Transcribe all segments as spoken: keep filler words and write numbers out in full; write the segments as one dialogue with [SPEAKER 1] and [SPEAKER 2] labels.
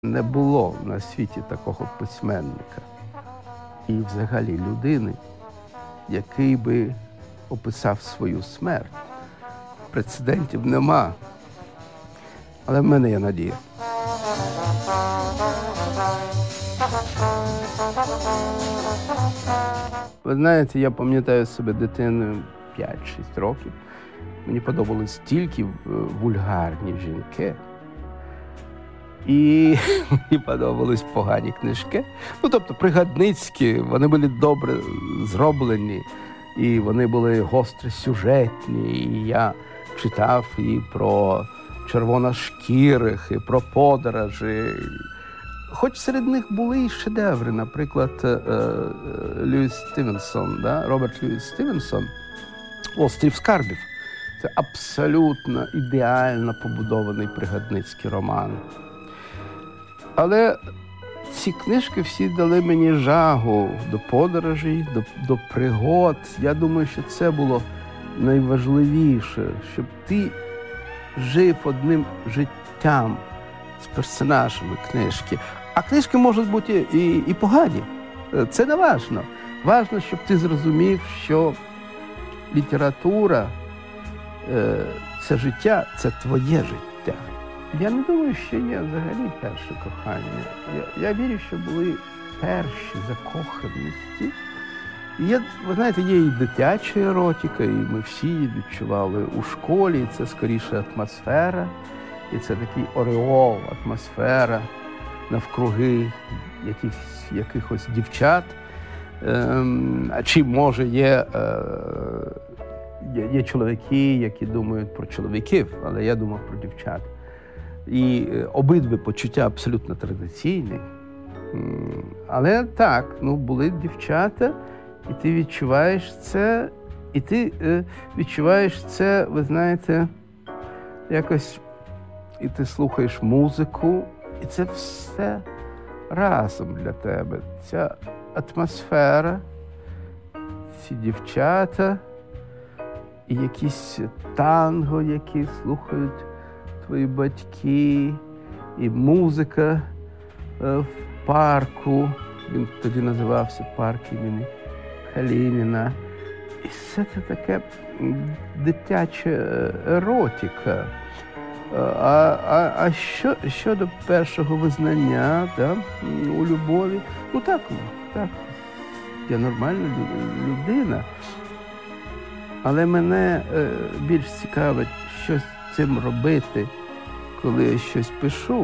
[SPEAKER 1] Не було на світі такого письменника і взагалі людини, який би описав свою смерть. Прецедентів нема, але в мене є надія. Ви знаєте, я пам'ятаю себе дитиною п'ять-шість років. Мені подобались тільки вульгарні жінки. І мені подобались погані книжки. Ну, тобто, пригадницькі, вони були добре зроблені, і вони були гостросюжетні. І я читав і про червоношкірих, і про подорожі. Хоч серед них були і шедеври, наприклад, Льюіс Стівенсон, да? Роберт Льюіс Стівенсон, «Острів скарбів». Це абсолютно ідеально побудований пригадницький роман. Але ці книжки всі дали мені жагу до подорожей, до, до пригод. Я думаю, що це було найважливіше, щоб ти жив одним життям з персонажами книжки. А книжки можуть бути і, і погані. Це не важно. Важно, щоб ти зрозумів, що література – це життя, це твоє життя. Я не думаю, що є взагалі перше кохання. Я, я вірю, що були перші закоханості. Є, ви знаєте, є і дитяча еротика, і ми всі її відчували у школі. І це скоріше атмосфера, і це такий ореол, атмосфера навкруги якихось, якихось дівчат. Ем, чи, може, є, е, є, є чоловіки, які думають про чоловіків, але я думав про дівчат. І обидві почуття абсолютно традиційні. Але так, ну, були дівчата, і ти відчуваєш це, і ти е, відчуваєш це, ви знаєте, якось, і ти слухаєш музику, і це все разом для тебе. Ця атмосфера, ці дівчата, і якісь танго, які слухають твої батьки, і музика е, в парку, він тоді називався парк імені Калініна. І все це таке дитяча еротика. А, а, а що, щодо першого визнання, да, у любові, ну так, так, я нормальна людина, але мене е, більш цікавить, що з цим робити, коли я щось пишу.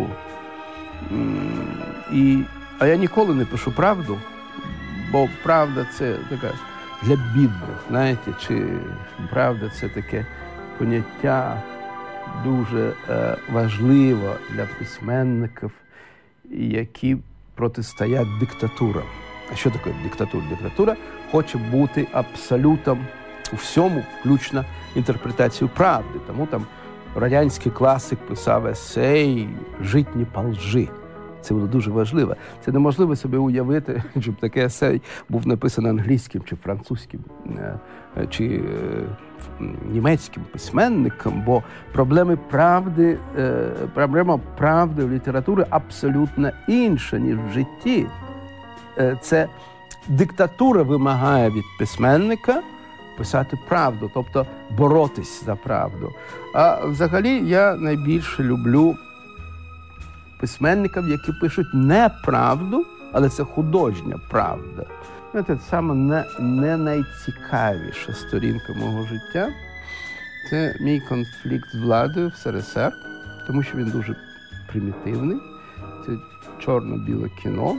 [SPEAKER 1] І, а я ніколи не пишу правду, бо правда – це така для бідних, знаєте, чи правда – це таке поняття дуже е, важливе для письменників, які протистоять диктатурам. А що таке диктатура? Диктатура хоче бути абсолютом у всьому, включно інтерпретацію правди. Тому там радянський класик писав есей «Жить не по лжи». Це було дуже важливо. Це неможливо собі уявити, щоб таке есей був написаний англійським чи французьким, чи німецьким письменником, бо проблеми правди, проблема правди в літературі абсолютно інша, ніж в житті. Це диктатура вимагає від письменника писати правду, тобто боротись за правду. А взагалі я найбільше люблю письменників, які пишуть не правду, але це художня правда. Це саме не, не найцікавіша сторінка мого життя. Це мій конфлікт з владою в СРСР, тому що він дуже примітивний. Це чорно-біле кіно.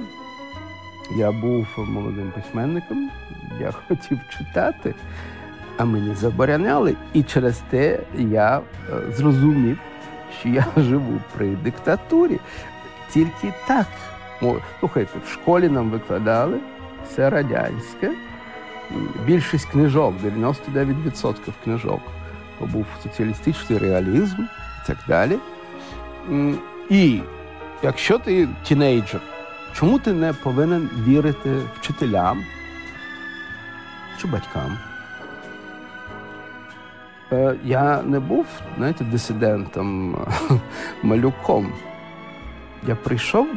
[SPEAKER 1] Я був молодим письменником, я хотів читати, а мені забороняли. І через те я зрозумів, що я живу при диктатурі. Тільки так. Слухайте, в школі нам викладали все радянське. Більшість книжок, дев'яносто дев'ять відсотків книжок, то був соціалістичний реалізм і так далі. І якщо ти тінейджер, чому ти не повинен вірити вчителям чи батькам? Я не був, знаєте, дисидентом, малюком. Я прийшов